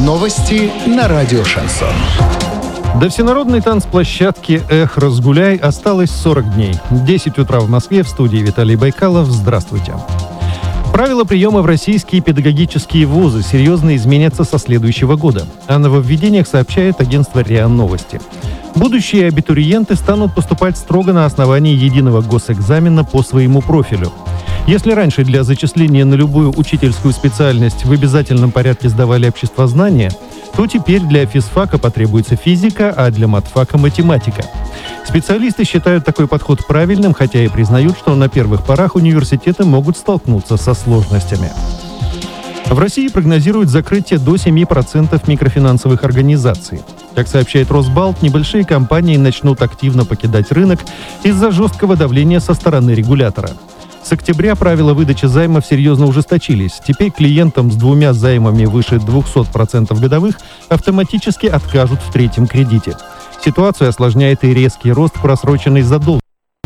Новости на радио «Шансон». До всенародной танцплощадки «Эх, разгуляй» осталось 40 дней. 10 утра в Москве, в студии Виталий Байкалов. Здравствуйте. Правила приема в российские педагогические вузы серьезно изменятся со следующего года. О нововведениях сообщает агентство РИА Новости. Будущие абитуриенты станут поступать строго на основании единого госэкзамена по своему профилю. Если раньше для зачисления на любую учительскую специальность в обязательном порядке сдавали обществознание, то теперь для физфака потребуется физика, а для матфака — математика. Специалисты считают такой подход правильным, хотя и признают, что на первых порах университеты могут столкнуться со сложностями. В России прогнозируют закрытие до 7% микрофинансовых организаций. Как сообщает Росбалт, небольшие компании начнут активно покидать рынок из-за жесткого давления со стороны регулятора. С октября правила выдачи займов серьезно ужесточились. Теперь клиентам с двумя займами выше 200% годовых автоматически откажут в третьем кредите. Ситуацию осложняет и резкий рост просроченной задолженности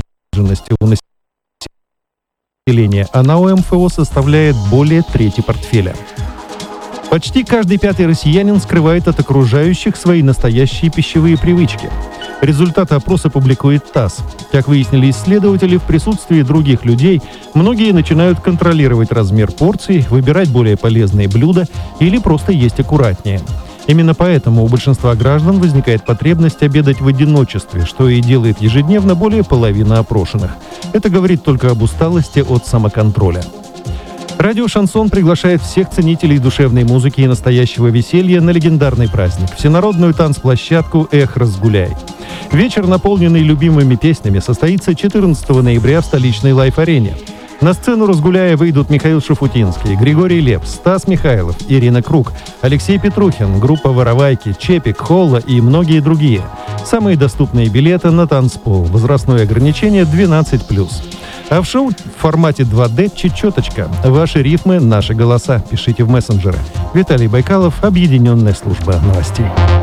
у населения. Она у МФО составляет более трети портфеля. Почти каждый пятый россиянин скрывает от окружающих свои настоящие пищевые привычки. Результаты опроса публикует ТАСС. Как выяснили исследователи, в присутствии других людей многие начинают контролировать размер порций, выбирать более полезные блюда или просто есть аккуратнее. Именно поэтому у большинства граждан возникает потребность обедать в одиночестве, что и делает ежедневно более половины опрошенных. Это говорит только об усталости от самоконтроля. Радио «Шансон» приглашает всех ценителей душевной музыки и настоящего веселья на легендарный праздник – всенародную танцплощадку «Эх, разгуляй». Вечер, наполненный любимыми песнями, состоится 14 ноября в столичной лайф-арене. На сцену «Разгуляя» выйдут Михаил Шафутинский, Григорий Лепс, Стас Михайлов, Ирина Круг, Алексей Петрухин, группа «Воровайки», Чепик, Холла и многие другие. Самые доступные билеты на танцпол. Возрастное ограничение 12+. А в шоу в формате 2D «Чечеточка». Ваши рифмы, наши голоса. Пишите в мессенджеры. Виталий Байкалов, Объединенная служба новостей.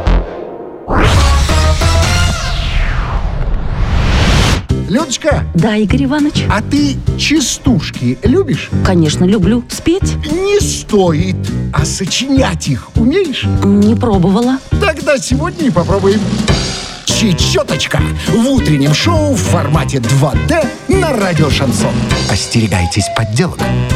Людочка, Да, Игорь Иванович. а ты частушки любишь? Конечно, люблю. Спеть? Не стоит. А сочинять их умеешь? Не пробовала. Тогда сегодня и попробуем. Чечеточка в утреннем шоу в формате 2D на радио «Шансон». Остерегайтесь подделок.